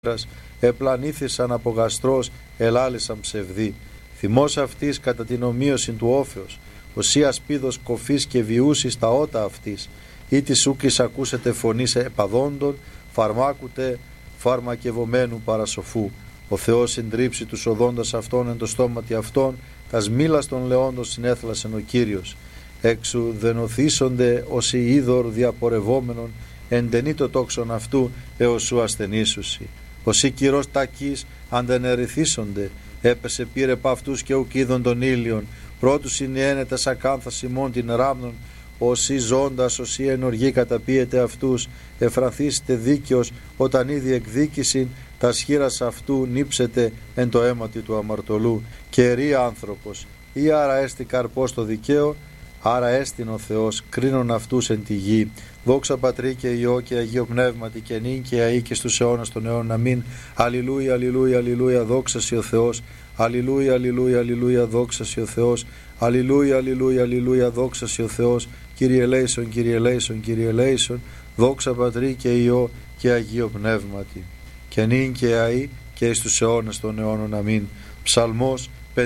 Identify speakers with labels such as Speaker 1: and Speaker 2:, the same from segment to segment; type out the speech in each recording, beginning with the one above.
Speaker 1: επλανήθησαν από γαστρός, ελάλησαν ψευδή. Θυμός αυτής κατά την ομοίωση του όφεως, οσί ασπίδος κοφής και βιούσης τα ότα αυτής, ή της ούκης ακούσετε φωνής επαδόντων, φαρμάκουτε φαρμακευομένου παρασοφού. Ο Θεός συντρίψει τους οδόντας αυτών εν το στόματι αυτών, τας μήλας των λεόντων συνέθλασεν ο Κύριος. Έξου δενοθήσονται όσοι είδωρ διαπορευόμενον, εντενεί το τόξον αυτού έως σου ασθενήσουσι. Όσοι κυρός τακείς αντενερηθήσονται, έπεσε πήρε π' αυτούς και ουκ είδων των ήλιων, πρώτους συνιένετας ακάνθας ημών την ράμνων, όσοι ζώντας, όσοι ενοργή καταπίεται αυτούς, εφρανθήσετε δίκαιος, όταν ήδη εκδίκησιν, τα σχήρας αυτού νύψετε εν το αίματι του αμαρτωλού, και ρή άνθρωπος, ή άρα έστι καρπός το δικαίο, άρα έστειν ο Θεός, κρίνον αυτούς εν τη γη. Δόξα Πατρί και Υιό και Αγίο Πνεύματι και νυν και αεί και στους αιώνας των αιώνων. Αμήν. Αλληλούια, αλληλούια, αλληλούια, δόξα σοι ο Θεός. Αλληλούια, αλληλούια, αλληλούια, δόξα σοι ο Θεός. Αλληλούια, αλληλούια, αλληλούια, δόξα σοι ο Θεός. Κύριε ελέησον, Κύριε ελέησον, Κύριε ελέησον. Δόξα Πατρί και Υιό και Αγίο Πνεύματι και νυν και αεί και εις τους αιώνας των αιώνων. Αμήν. Ψαλμός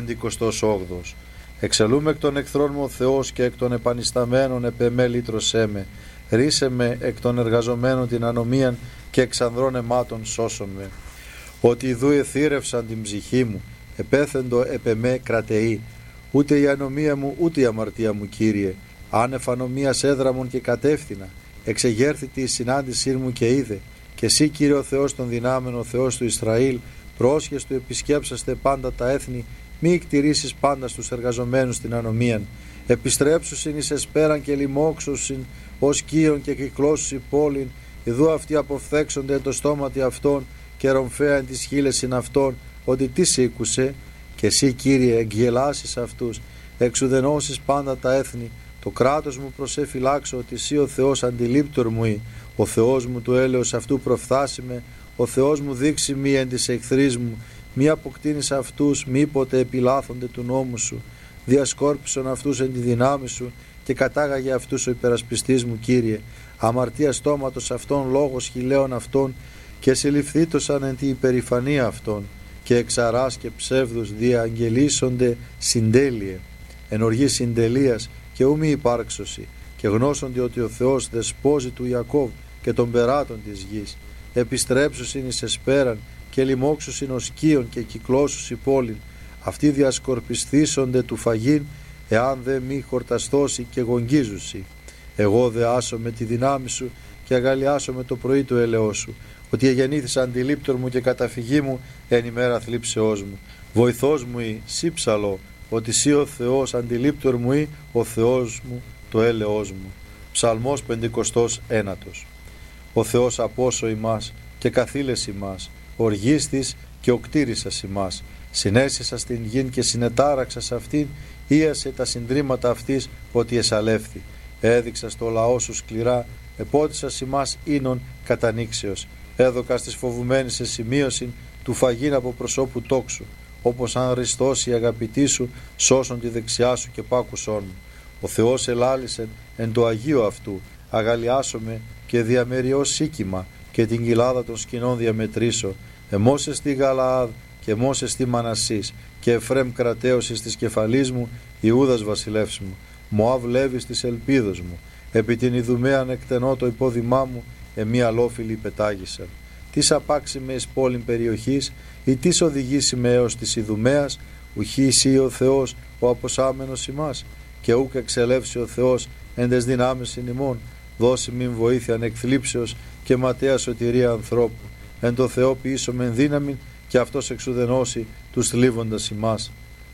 Speaker 1: 58. Εξελούμε εκ των εχθρών μου ο Θεός και εκ των επανισταμένων επεμέ λύτρωσέ με. Ρίσε με εκ των εργαζομένων την ανομίαν και εξ ανδρών αιμάτων σώσον με. Ότι ιδού εθύρευσαν την ψυχή μου, επέθεντο επεμέ κρατεή. Ούτε η ανομία μου ούτε η αμαρτία μου, Κύριε. Άνευ ανομίας έδραμον και κατεύθυνα. Εξεγέρθητη η συνάντησή μου και είδε. Και εσύ, Κύριε ο Θεός των δυνάμεων, ο Θεός του Ισραήλ, πρόσχες του επισκέψαστε πάντα τα έθνη, μη εκτηρήσεις πάντα στους εργαζομένους την ανομίαν. Επιστρέψουσιν εις εσπέραν και λοιμόξουσιν ως κύων και κυκλώσουσι πόλην, ιδού αυτοί αποφθέξονται το στόματι αυτών και ρομφέαν τις χείλεσιν αυτών, ότι τι σήκουσε, και εσύ, Κύριε, εγγελάσεις αυτούς, εξουδενώσεις πάντα τα έθνη. Το κράτος μου προσεφυλάξω, ότι εσύ ο Θεός αντιλήπτορ μου ή, ο Θεός μου του έλεος αυτού προφθάσιμε, ο Θεός μου δείξει μη εν της εχθρής μου, μη αποκτήνεις αυτούς, μήποτε επιλάθονται του νόμου σου. Διασκόρπισον αυτούς εν τη δυνάμει σου και κατάγαγε αυτούς ο υπερασπιστής μου, Κύριε. Αμαρτία στόματος αυτών, λόγος χιλέων αυτών, και συλληφθήτωσαν εν τη υπερηφανία αυτών, και εξαράς και ψεύδους διαγγελίσονται συντέλειε. Εν οργή συντελείας και ου μη υπάρξωση, και γνώσονται ότι ο Θεός δεσπόζει του Ιακώβ και των περάτων της γης. Επιστρέψουσιν εις εσπέραν και λοιμόξουσιν ως κύων και κυκλώσουσι πόλην. Αυτοί διασκορπισθήσονται του φαγήν, εάν δε μη χορταστώσει και γογγίζουσι. Εγώ δε άσω με τη δυνάμει σου και αγαλιάσω με το πρωί του έλεος σου, ότι εγεννήθησα αντιλήπτορ μου και καταφυγή μου εν ημέρα θλίψεώς μου. Βοηθός μου ή σύψαλο, ότι σύ ο Θεός αντιλήπτορ μου ή ο Θεός μου το έλεος μου. Ψαλμός 51. Ο Θεός απόσο ημάς και καθήλες ημάς, οργίστης και οκτήρησας ημάς. Συνέσυσα στην γην και συνετάραξα σε αυτήν, ίασε τα συντρίμματα αυτής ότι εσαλεύθη. Έδειξα στο λαό σου σκληρά, επότισας ημάς ίνων κατανήξεως. Έδωκα στις φοβουμένης σε σημείωση του φαγήν από προσώπου τόξου, όπως αν ριστώσει η αγαπητή σου, σώσον τη δεξιά σου και πάκουσόν μου. Ο Θεός ελάλησε εν το Αγίο αυτού, αγαλιάσομαι και διαμεριώς σίκημα και την κοιλάδα των σκηνών διαμετρήσω. Εμώσες τη Γαλαάδ και μόσες τη Μανασής και Εφρέμ κρατέωσης της κεφαλής μου, Ιούδας βασιλεύς μου. Μωάβ Λέβης της ελπίδος μου, επί την Ιδουμαίαν εκτενώ το υπόδημά μου, εμεί αλόφιλοι πετάγησαν. Τις απάξει με εις πόλην περιοχής, ή τις οδηγήσει με έως της Ιδουμαίας, ουχή εσύ ο Θεός ο αποσάμενος ημάς, και ούκ εξελεύσει ο Θεός εν τες δυνάμεις ημών, δώσει μην βοήθειαν εκθλίψεως και ματέα σωτηρία ανθρώπου. Εν το Θεό ποιήσω μεν δύναμην, και αυτός εξουδενώσει τους θλίβοντας ημάς.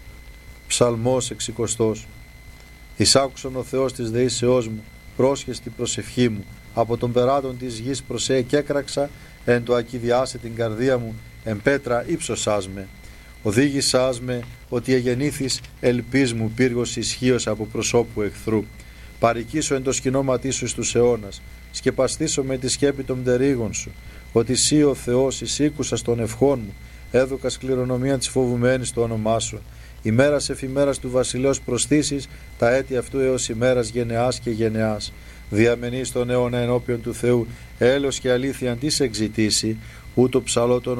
Speaker 1: Ψαλμός 60. Εισάκουσον ο Θεός της δεήσεώς μου, πρόσχες την προσευχή μου, από τον περάτων της γης προσέ και έκραξα, εν το ακιδιάσε την καρδία μου, εν πέτρα ύψωσάς με. Οδήγησάς με, ότι εγεννήθης ελπίς μου πύργος ισχύος από προσώπου εχθρού. Παρικήσω εν το σκηνώματί σου στους αιώνας, σκεπαστήσω με τη σκέπη των πτερίγων σου, ότι σύ ο Θεός εισήκουσας των ευχών μου, έδωκας κληρονομία της φοβουμένης το όνομά σου. Ημέρας εφημέρας του βασιλέως προσθήσεις, τα έτη αυτού έως ημέρας γενεάς και γενεάς. Διαμενείς τον αιώνα ενώπιον του Θεού, έλεος και αλήθεια αντί σε εξητήσει, ούτω ψαλό των